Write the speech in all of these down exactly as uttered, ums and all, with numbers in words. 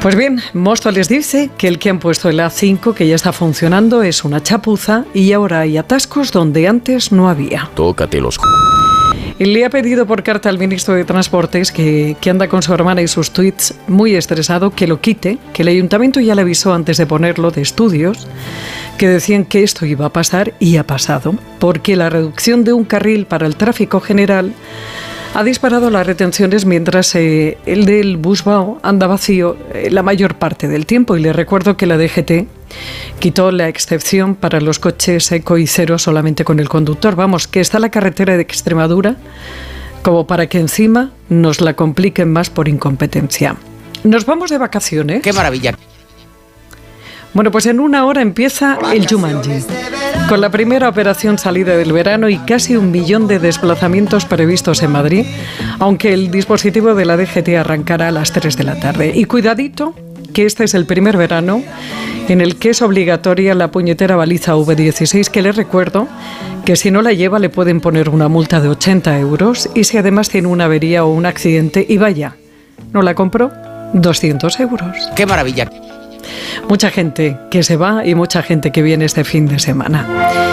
Pues bien, Móstoles dice que el que han puesto el A cinco, que ya está funcionando, es una chapuza y ahora hay atascos donde antes no había. Tócate los... Y le ha pedido por carta al ministro de Transportes, que, que anda con su hermana y sus tuits muy estresado, que lo quite, que el ayuntamiento ya le avisó antes de ponerlo de estudios, que decían que esto iba a pasar y ha pasado, porque la reducción de un carril para el tráfico general ha disparado las retenciones mientras eh, el del Busbao anda vacío eh, la mayor parte del tiempo. Y le recuerdo que la D G T quitó la excepción para los coches eco y cero solamente con el conductor. Vamos, que está la carretera de Extremadura como para que encima nos la compliquen más por incompetencia. Nos vamos de vacaciones. ¡Qué maravilla! Bueno, pues en una hora empieza el Jumanji, con la primera operación salida del verano y casi un millón de desplazamientos previstos en Madrid, aunque el dispositivo de la D G T arrancará a las tres de la tarde. Y cuidadito, que este es el primer verano en el que es obligatoria la puñetera baliza V dieciséis, que les recuerdo que si no la lleva le pueden poner una multa de ochenta euros y si además tiene una avería o un accidente y vaya, no la compró, doscientos euros. ¡Qué maravilla! Mucha gente que se va y mucha gente que viene este fin de semana.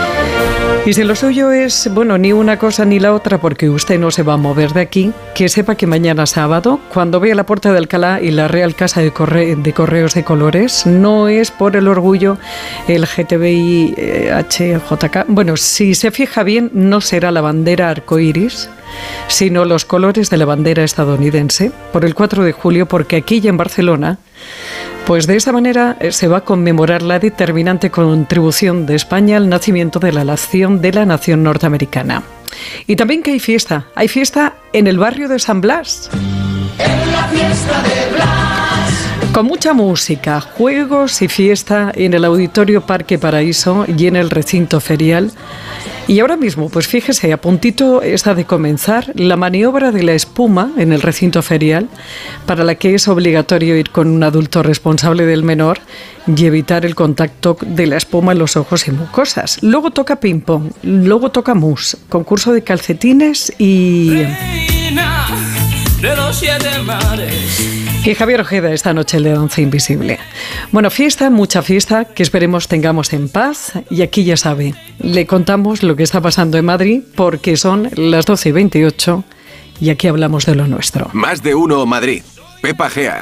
Y si lo suyo es, bueno, ni una cosa ni la otra, porque usted no se va a mover de aquí, que sepa que mañana sábado, cuando vea la Puerta de Alcalá y la Real Casa de, Corre- de Correos de Colores, no es por el orgullo el L G B T I H J K. Bueno, si se fija bien, no será la bandera arcoíris, sino los colores de la bandera estadounidense, por el cuatro de julio, porque aquí y en Barcelona, pues de esa manera se va a conmemorar la determinante contribución de España al nacimiento de la nación de la nación norteamericana. Y también que hay fiesta, hay fiesta en el barrio de San Blas. En la fiesta de Blas. Con mucha música, juegos y fiesta en el Auditorio Parque Paraíso y en el recinto ferial. Y ahora mismo, pues fíjese, a puntito está de comenzar la maniobra de la espuma en el recinto ferial, para la que es obligatorio ir con un adulto responsable del menor y evitar el contacto de la espuma en los ojos y mucosas. Luego toca ping-pong, luego toca mus, concurso de calcetines y... Reina de los siete mares. Y Javier Ojeda esta noche en la Danza Invisible. Bueno, fiesta, mucha fiesta, que esperemos tengamos en paz. Y aquí ya sabe, le contamos lo que está pasando en Madrid, porque son las doce y veintiocho y aquí hablamos de lo nuestro. Más de uno Madrid. Pepa Gea.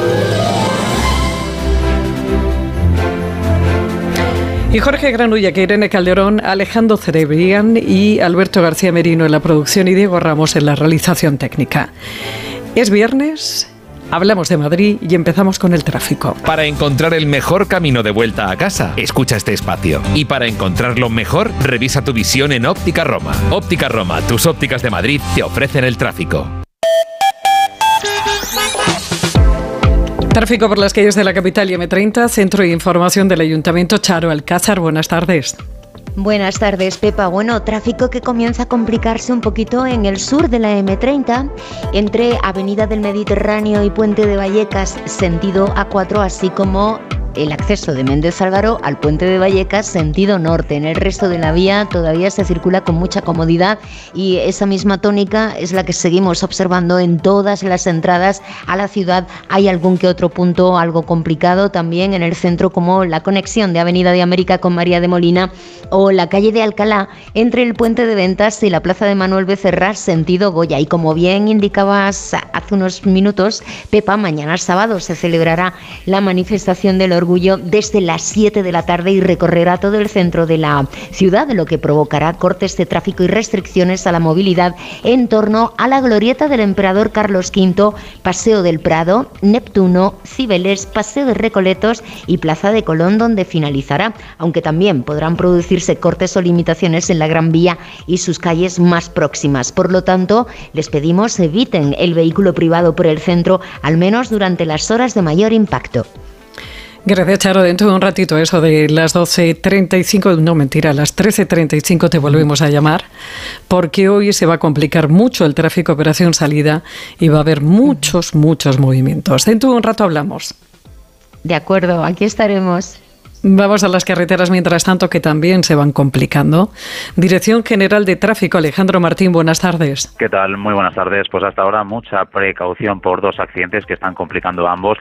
Y Jorge Granulla, que Irene Calderón, Alejandro Cerebrián y Alberto García Merino en la producción y Diego Ramos en la realización técnica. Es viernes, hablamos de Madrid y empezamos con el tráfico. Para encontrar el mejor camino de vuelta a casa, escucha este espacio. Y para encontrarlo mejor, revisa tu visión en Óptica Roma. Óptica Roma, tus ópticas de Madrid te ofrecen el tráfico. Tráfico por las calles de la capital y eme treinta, Centro de Información del Ayuntamiento. Charo Alcázar, buenas tardes. Buenas tardes, Pepa. Bueno, tráfico que comienza a complicarse un poquito en el sur de la eme treinta, entre Avenida del Mediterráneo y Puente de Vallecas, sentido A cuatro, así como el acceso de Méndez Álvaro al Puente de Vallecas, sentido norte. En el resto de la vía todavía se circula con mucha comodidad y esa misma tónica es la que seguimos observando en todas las entradas a la ciudad. Hay algún que otro punto algo complicado también en el centro, como la conexión de Avenida de América con María de Molina o la calle de Alcalá entre el Puente de Ventas y la Plaza de Manuel Becerra, sentido Goya. Y como bien indicabas hace unos minutos, Pepa, mañana sábado se celebrará la manifestación del Orgullo desde las siete de la tarde y recorrerá todo el centro de la ciudad, lo que provocará cortes de tráfico y restricciones a la movilidad en torno a la glorieta del Emperador Carlos quinto, Paseo del Prado, Neptuno, Cibeles, Paseo de Recoletos y Plaza de Colón, donde finalizará, aunque también podrán producirse cortes o limitaciones en la Gran Vía y sus calles más próximas. Por lo tanto, les pedimos eviten el vehículo privado por el centro, al menos durante las horas de mayor impacto. Gracias, Charo. Dentro de un ratito, eso de las doce treinta y cinco, no mentira, a las trece treinta y cinco te volvemos a llamar, porque hoy se va a complicar mucho el tráfico operación salida y va a haber muchos, muchos movimientos. Dentro de un rato hablamos. De acuerdo, aquí estaremos. Vamos a las carreteras mientras tanto, que también se van complicando. Dirección General de Tráfico, Alejandro Martín, buenas tardes. ¿Qué tal? Muy buenas tardes. Pues hasta ahora mucha precaución por dos accidentes que están complicando ambos.